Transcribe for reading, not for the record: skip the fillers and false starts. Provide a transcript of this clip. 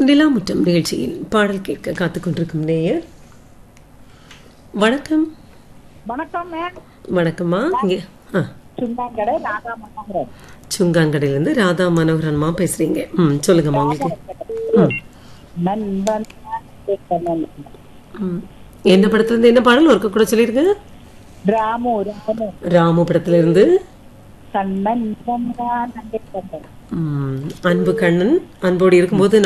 நிலாமுற்றம் நிகழ்ச்சியில் பாடல் கேட்க காத்துக் கொண்டிருக்கும் நேயர். வணக்கம். வணக்கம் மேம். வணக்கம்மா. இங்க சுங்காங்கடை ராதா மனோகரன். சுங்காங்கடையிலிருந்து ராதா மனோகரன்மா பேசுறீங்க. சொல்லுங்கம்மா. உங்களுக்கு நண்பன் என்ன படத்துல இருந்து என்ன பாடல் ஒருக்க கூட சொல்லிருங்க. ராமு ராமு படத்துல இருந்து கண்ணன் அன்பு கண்ணன் அன்போடு இருக்கும்போது